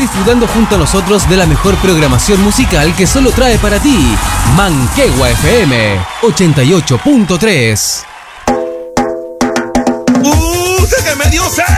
disfrutando junto a nosotros de la mejor programación musical que solo trae para ti Manquehue FM 88.3. ¡Que me dio sed!